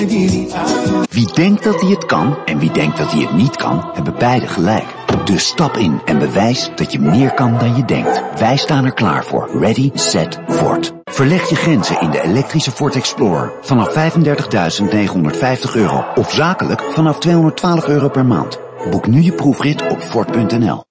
Wie denkt dat hij het kan en wie denkt dat hij het niet kan, hebben beide gelijk. Dus stap in en bewijs dat je meer kan dan je denkt. Wij staan er klaar voor. Ready, set, Ford. Verleg je grenzen in de elektrische Ford Explorer vanaf €35.950 of zakelijk vanaf €212 per maand. Boek nu je proefrit op Ford.nl.